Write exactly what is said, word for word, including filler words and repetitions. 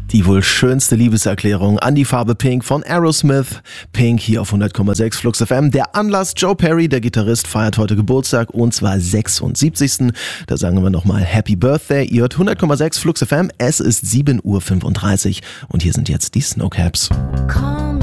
Die wohl schönste Liebeserklärung an die Farbe Pink von Aerosmith. Pink hier auf hundert Komma sechs Flux F M. Der Anlass: Joe Perry, der Gitarrist, feiert heute Geburtstag und zwar sechsundsiebzigsten Da sagen wir nochmal Happy Birthday. Ihr hört hundert Komma sechs Flux F M. Es ist sieben Uhr fünfunddreißig und hier sind jetzt die Snowcaps. Call me